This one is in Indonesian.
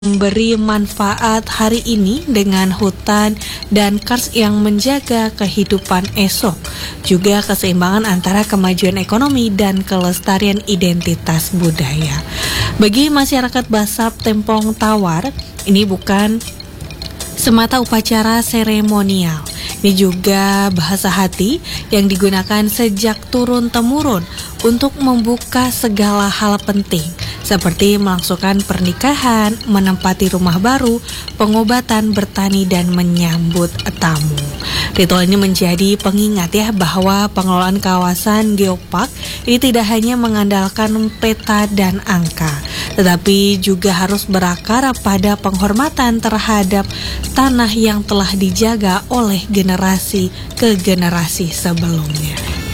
memberi manfaat hari ini dengan hutan dan kars yang menjaga kehidupan esok, juga keseimbangan antara kemajuan ekonomi dan kelestarian identitas budaya. Bagi masyarakat Basab Tempong Tawar, ini bukan semata upacara seremonial. Ini juga bahasa hati yang digunakan sejak turun-temurun untuk membuka segala hal penting, seperti melangsungkan pernikahan, menempati rumah baru, pengobatan, bertani, dan menyambut tamu. Ritual ini menjadi pengingat bahwa pengelolaan kawasan geopark ini tidak hanya mengandalkan peta dan angka, tetapi juga harus berakar pada penghormatan terhadap tanah yang telah dijaga oleh generasi ke generasi sebelumnya.